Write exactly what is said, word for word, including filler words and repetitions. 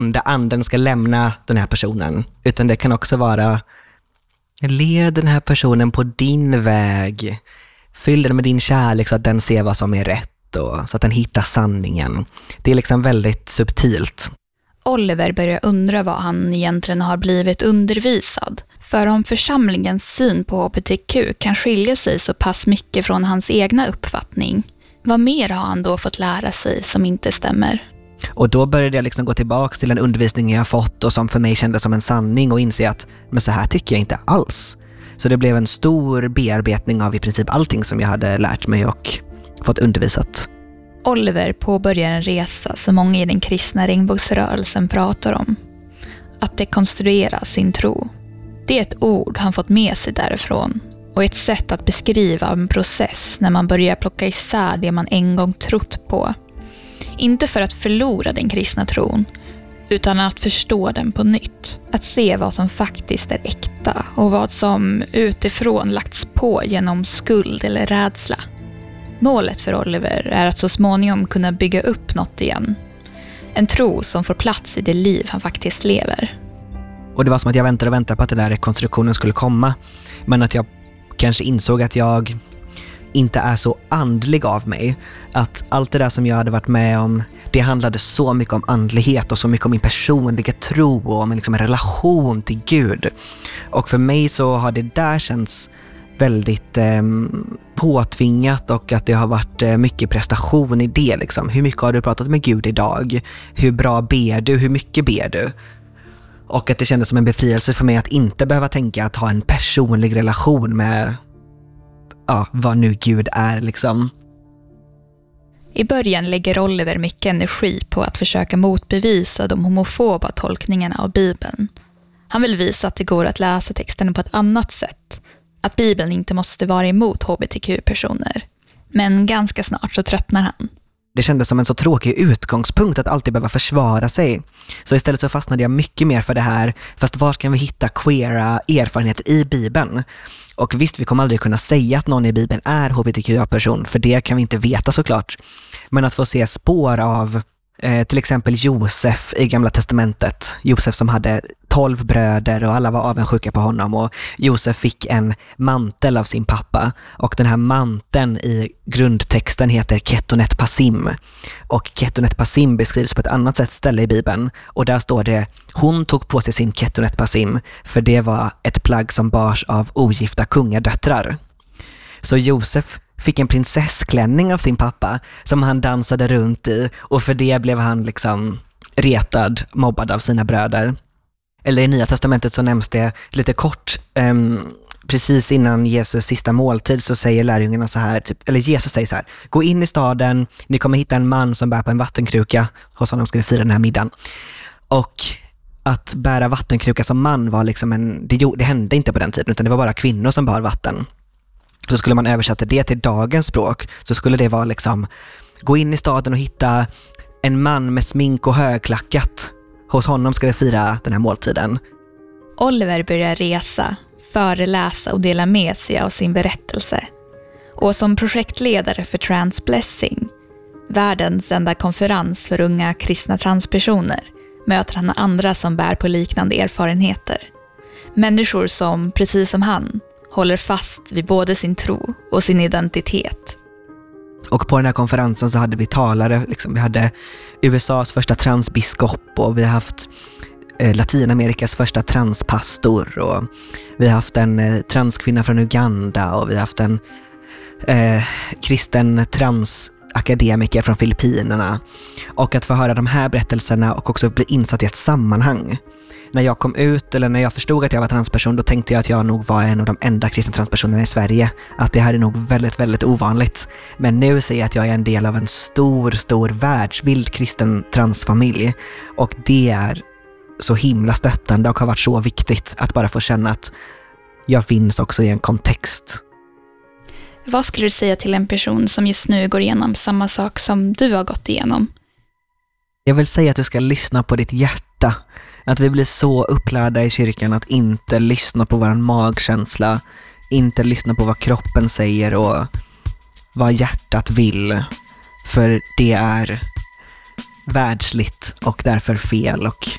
där anden ska lämna den här personen. Utan det kan också vara, led den här personen på din väg. Fyll den med din kärlek så att den ser vad som är rätt och så att den hittar sanningen. Det är liksom väldigt subtilt. Oliver börjar undra vad han egentligen har blivit undervisad. För om församlingens syn på H B T Q kan skilja sig så pass mycket från hans egna uppfattning, vad mer har han då fått lära sig som inte stämmer? Och då började jag liksom gå tillbaka till den undervisning jag fått och som för mig kändes som en sanning och inse att men så här tycker jag inte alls. Så det blev en stor bearbetning av i princip allting som jag hade lärt mig och fått undervisat. Oliver påbörjar en resa som många i den kristna regnbågsrörelsen pratar om. Att dekonstruera sin tro. Det är ett ord han fått med sig därifrån och ett sätt att beskriva en process när man börjar plocka isär det man en gång trott på. Inte för att förlora den kristna tron, utan att förstå den på nytt. Att se vad som faktiskt är äkta och vad som utifrån lagts på genom skuld eller rädsla. Målet för Oliver är att så småningom kunna bygga upp något igen. En tro som får plats i det liv han faktiskt lever. Och det var som att jag väntade och väntade på att den där rekonstruktionen skulle komma. Men att jag kanske insåg att jag inte är så andlig av mig. Att allt det där som jag hade varit med om, det handlade så mycket om andlighet och så mycket om min personliga tro och om liksom en relation till Gud. Och för mig så har det där känts väldigt eh, påtvingat och att det har varit eh, mycket prestation i det. Liksom. Hur mycket har du pratat med Gud idag? Hur bra ber du? Hur mycket ber du? Och att det kändes som en befrielse för mig att inte behöva tänka att ha en personlig relation med ja, vad nu Gud är liksom. I början lägger Oliver mycket energi på att försöka motbevisa de homofoba tolkningarna av Bibeln. Han vill visa att det går att läsa texterna på ett annat sätt. Att Bibeln inte måste vara emot H B T Q-personer. Men ganska snart så tröttnar han. Det kändes som en så tråkig utgångspunkt att alltid behöva försvara sig. Så istället så fastnade jag mycket mer för det här. Fast var kan vi hitta queera erfarenheter i Bibeln? Och visst, vi kommer aldrig kunna säga att någon i Bibeln är H B T Q-person. För det kan vi inte veta såklart. Men att få se spår av eh, till exempel Josef i Gamla testamentet. Josef som hade tolv bröder och alla var avundsjuka på honom. Och Josef fick en mantel av sin pappa. Och den här manteln i grundtexten heter Ketonet Pasim. Och Ketonet Pasim beskrivs på ett annat sätt ställe i Bibeln. Och där står det, hon tog på sig sin Ketonet Pasim. För det var ett plagg som bars av ogifta kungadöttrar. Så Josef fick en prinsessklänning av sin pappa som han dansade runt i. Och för det blev han liksom retad, mobbad av sina bröder. Eller i Nya testamentet så nämns det lite kort, um, precis innan Jesus sista måltid så säger lärjungarna så här, typ, eller Jesus säger så här, gå in i staden, ni kommer hitta en man som bär på en vattenkruka, hos honom ska vi fira den här middagen. Och att bära vattenkruka som man var liksom en, det, det hände inte på den tiden utan det var bara kvinnor som bar vatten. Så skulle man översätta det till dagens språk så skulle det vara liksom, gå in i staden och hitta en man med smink och högklackat. Hos honom ska vi fira den här måltiden. Oliver börjar resa, föreläsa och dela med sig av sin berättelse. Och som projektledare för Transblessing, världens enda konferens för unga kristna transpersoner, möter han andra som bär på liknande erfarenheter. Människor som, precis som han, håller fast vid både sin tro och sin identitet. Och på den här konferensen så hade vi talare, liksom, vi hade U S A:s första transbiskop och vi har haft eh, Latinamerikas första transpastor och vi har haft en eh, transkvinna från Uganda och vi har haft en eh, kristen transakademiker från Filippinerna. Och att få höra de här berättelserna och också bli insatt i ett sammanhang. När jag kom ut eller när jag förstod att jag var transperson då tänkte jag att jag nog var en av de enda kristna transpersonerna i Sverige. Att det här är nog väldigt, väldigt ovanligt. Men nu ser jag att jag är en del av en stor, stor världsvild kristen transfamilj. Och det är så himla stöttande och har varit så viktigt att bara få känna att jag finns också i en kontext. Vad skulle du säga till en person som just nu går igenom samma sak som du har gått igenom? Jag vill säga att du ska lyssna på ditt hjärta. Att vi blir så upplärda i kyrkan att inte lyssna på vår magkänsla, inte lyssna på vad kroppen säger och vad hjärtat vill. För det är världsligt och därför fel och